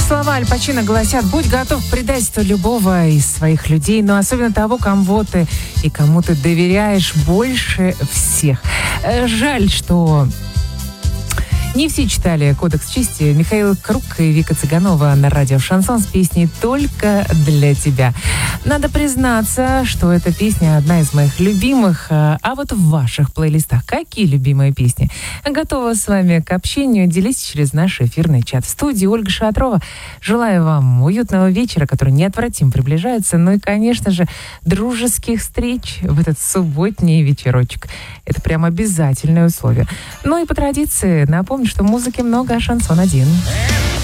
Слова Аль Пачино гласят: будь готов к предательству любого из своих людей, но особенно того, кому ты доверяешь больше всех. Жаль, что не все читали «Кодекс чести». Михаил Круг и Вика Цыганова на радио «Шансон» с песней «Только для тебя». Надо признаться, что эта песня одна из моих любимых. А вот в ваших плейлистах какие любимые песни? Готова с вами к общению. Делитесь через наш эфирный чат. В студии Ольга Шатрова. Желаю вам уютного вечера, который неотвратимо приближается. Ну и, конечно же, дружеских встреч в этот субботний вечерочек. Это прям обязательное условие. Ну и по традиции напомню, что музыки много, а шансон один.